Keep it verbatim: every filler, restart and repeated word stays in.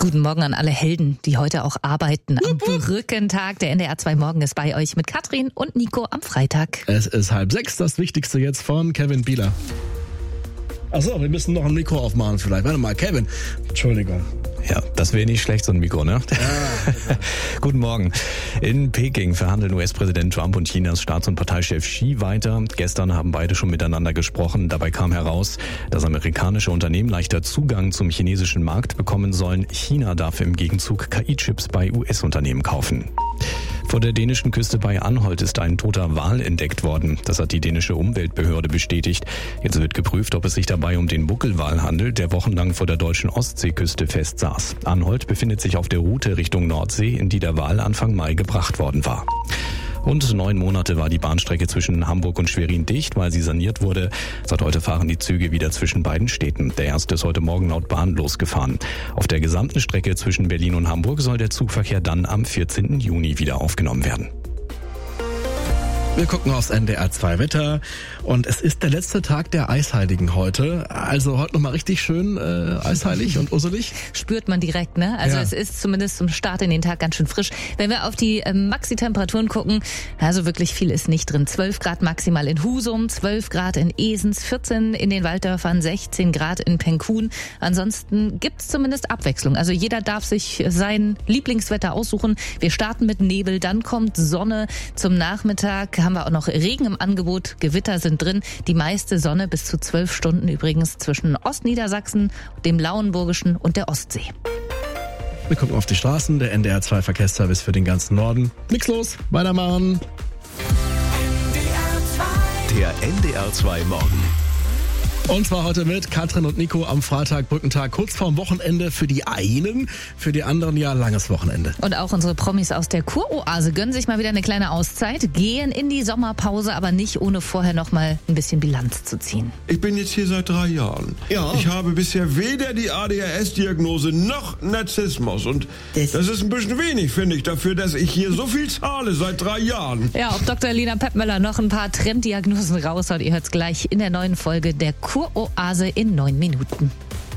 Guten Morgen an alle Helden, die heute auch arbeiten. Am Brückentag. Der N D R zwei Morgen ist bei euch mit Katrin und Nico am Freitag. Es ist halb sechs, das Wichtigste jetzt von Kevin Bieler. Achso, wir müssen noch ein Mikro aufmachen vielleicht. Warte mal, Kevin. Entschuldigung. Ja, das wäre nicht schlecht, so ein Mikro, ne? Ja. Guten Morgen. In Peking verhandeln U S-Präsident Trump und Chinas Staats- und Parteichef Xi weiter. Gestern haben beide schon miteinander gesprochen. Dabei kam heraus, dass amerikanische Unternehmen leichter Zugang zum chinesischen Markt bekommen sollen. China darf im Gegenzug K I-Chips bei U S-Unternehmen kaufen. Vor der dänischen Küste bei Anholt ist ein toter Wal entdeckt worden. Das hat die dänische Umweltbehörde bestätigt. Jetzt wird geprüft, ob es sich dabei um den Buckelwal handelt, der wochenlang vor der deutschen Ostseeküste festsaß. Anholt befindet sich auf der Route Richtung Nordsee, in die der Wal Anfang Mai gebracht worden war. Und neun Monate war die Bahnstrecke zwischen Hamburg und Schwerin dicht, weil sie saniert wurde. Seit heute fahren die Züge wieder zwischen beiden Städten. Der erste ist heute Morgen laut Bahn losgefahren. Auf der gesamten Strecke zwischen Berlin und Hamburg soll der Zugverkehr dann am vierzehnten Juni wieder aufgenommen werden. Wir gucken aufs N D R zwei Wetter und es ist der letzte Tag der Eisheiligen heute. Also heute nochmal richtig schön äh, eisheilig und usselig. Spürt man direkt, ne? Also Ja. es ist zumindest zum Start in den Tag ganz schön frisch. Wenn wir auf die äh, Maxi-Temperaturen gucken, also wirklich viel ist nicht drin. zwölf Grad maximal in Husum, zwölf Grad in Esens, vierzehn in den Walddörfern, sechzehn Grad in Penkun. Ansonsten gibt's zumindest Abwechslung. Also jeder darf sich sein Lieblingswetter aussuchen. Wir starten mit Nebel, dann kommt Sonne. Zum Nachmittag haben wir auch noch Regen im Angebot. Gewitter sind drin. Die meiste Sonne bis zu zwölf Stunden übrigens zwischen Ostniedersachsen, dem Lauenburgischen und der Ostsee. Wir gucken auf die Straßen, der N D R zwei Verkehrsservice für den ganzen Norden. Nix los, weitermachen. Der N D R zwei Morgen. Und zwar heute mit Katrin und Nico am Freitag, Brückentag, kurz vorm Wochenende für die einen, für die anderen ja langes Wochenende. Und auch unsere Promis aus der Kuroase gönnen sich mal wieder eine kleine Auszeit, gehen in die Sommerpause, aber nicht ohne vorher noch mal ein bisschen Bilanz zu ziehen. Ich bin jetzt hier seit drei Jahren. Ja. Ich habe bisher weder die A D H S-Diagnose noch Narzissmus. Und Das- das ist ein bisschen wenig, finde ich, dafür, dass ich hier so viel zahle seit drei Jahren. Ja, ob Doktor Lena Peppmöller noch ein paar Trenddiagnosen raushaut, ihr hört's gleich in der neuen Folge der Kuroase in neun Minuten.